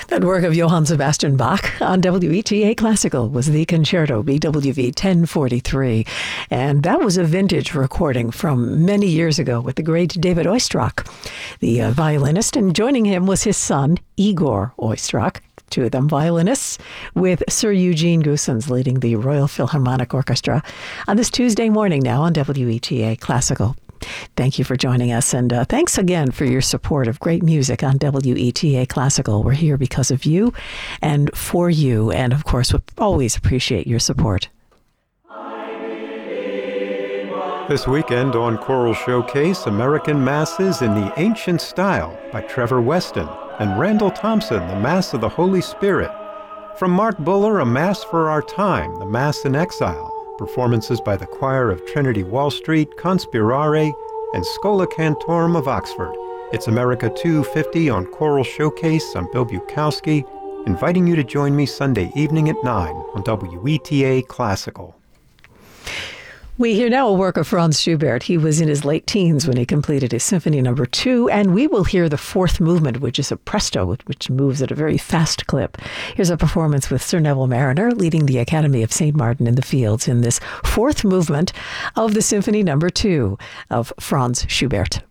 That work of Johann Sebastian Bach on WETA Classical was the Concerto BWV 1043. And that was a vintage recording from many years ago with the great David Oistrakh, the violinist. And joining him was his son, Igor Oistrakh, two of them violinists, with Sir Eugene Goossens leading the Royal Philharmonic Orchestra on this Tuesday morning now on WETA Classical. Thank you for joining us, and thanks again for your support of great music on WETA Classical. We're here because of you and for you, and of course, we always appreciate your support. This weekend on Choral Showcase, American Masses in the Ancient Style by Trevor Weston, and Randall Thompson, the Mass of the Holy Spirit. From Mark Buller, A Mass for Our Time, the Mass in Exile. Performances by the Choir of Trinity Wall Street, Conspirare, and Schola Cantorum of Oxford. It's America 250 on Choral Showcase. I'm Bill Bukowski, inviting you to join me Sunday evening at 9 on WETA Classical. We hear now a work of Franz Schubert. He was in his late teens when he completed his Symphony No. 2, and we will hear the fourth movement, which is a presto, which moves at a very fast clip. Here's a performance with Sir Neville Marriner leading the Academy of St. Martin in the Fields in this fourth movement of the Symphony No. 2 of Franz Schubert.